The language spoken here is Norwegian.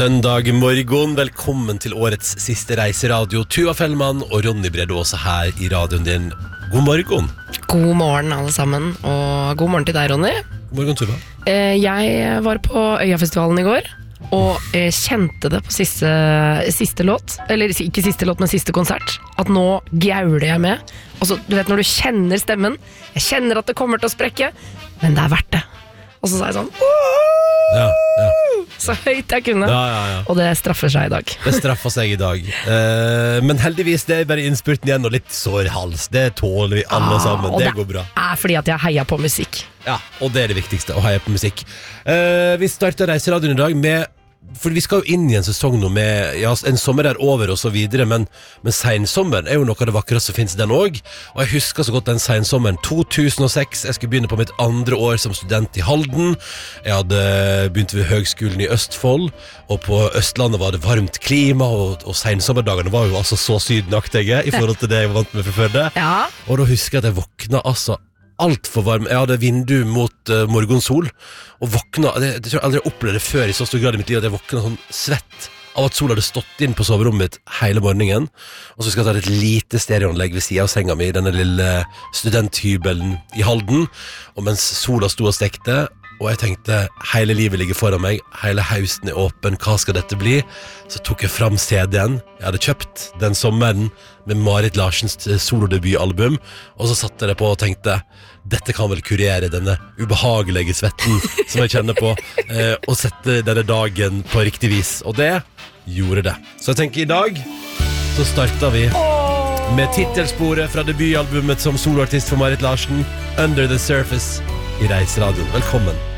søndag morgen, velkommen til årets siste reiseradio. Tuva Fellmann og Ronny Brede Aase her i radioen din. God morgen. God morgen alle sammen, og god morgen til deg, Ronny. God morgen, Tuva. Jeg var på Øyafestivalen i går, og kjente det på siste låt, eller ikke siste låt, men siste konsert, at nå gauler jeg med. Og så, du vet, når du kjenner stemmen, jeg kjenner at det kommer til å sprekke, men det er verdt det. Og så sa jeg sånn, Ja. så høyt jeg kunne, Ja. og det straffer seg i dag. Det straffer seg i dag. Men heldigvis, det er bare innspurten igjen og litt sår hals. Det tåler vi alle sammen, det går bra. Det er fordi at jeg heier på musikk. Ja, og det er det viktigste, å heie på musikk. Vi starter reiseradioen i dag med, for vi skal jo inn i en sesong nå med, ja, en sommer er over og så videre, men sensommeren er jo noe av det vakreste som finnes den også, og jeg husker så godt den sensommeren 2006. Jeg skulle begynne på mitt andre år som student i Halden. Jeg hadde begynt ved høgskolen i Østfold, og på Østlandet var det varmt klima, og sensommerdagene var jo altså så sydenaktige i forhold til det jeg var vant med fra før det. Ja. Og da husker jeg at jeg våkna altså alt for varm. Jeg hadde vindu mot morgensol, og våkna, jeg tror jeg aldri opplevde det før i så stor grad i mitt liv, at jeg våkna sånn svett av at sola hadde stått inn på soverommet mitt hele morgenen. Og så skal jeg ta et lite stereoanlegg ved siden av senga mi i denne lille studenthybelen i Halden, og mens sola sto og stekte, og jeg tenkte, hele livet ligger foran meg, hele hausen er åpen, hva skal dette bli? Så tok jeg fram CD-en jeg hadde kjøpt den sommeren med Marit Larsens solodebutalbum, og så satte jeg det på og tenkte, dette kan vel kurere denne ubehagelige svetten som jeg kjenner på, og sette denne dagen på riktig vis, og det gjorde det. Så jeg tenker i dag så starter vi med titelsporet fra debutalbumet som soloartist for Marit Larsen, Under the Surface, i Reiseradioen. Velkommen.